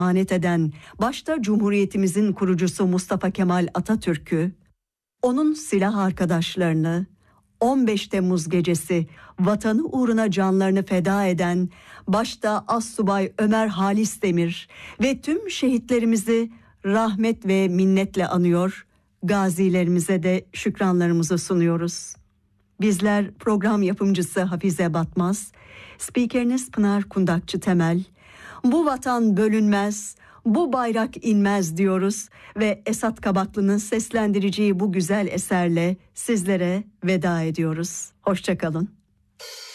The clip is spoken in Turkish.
emanet eden başta Cumhuriyetimizin kurucusu Mustafa Kemal Atatürk'ü, onun silah arkadaşlarını, 15 Temmuz gecesi vatanı uğruna canlarını feda eden başta Astsubay Ömer Halis Demir ve tüm şehitlerimizi rahmet ve minnetle anıyor, gazilerimize de şükranlarımızı sunuyoruz. Bizler program yapımcısı Hafize Batmaz, spikeriniz Pınar Kundakçı Temel, bu vatan bölünmez, bu bayrak inmez diyoruz ve Esat Kabaklı'nın seslendireceği bu güzel eserle sizlere veda ediyoruz. Hoşça kalın.